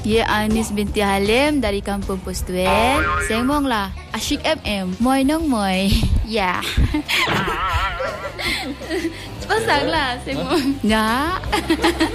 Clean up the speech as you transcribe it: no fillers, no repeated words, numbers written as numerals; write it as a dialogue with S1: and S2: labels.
S1: Ye Anis binti Halim dari Kampung Postuen. Sengmong lah. Asyik FM. Moy nong moy. Ya. Pasang lah sengmong. Ya.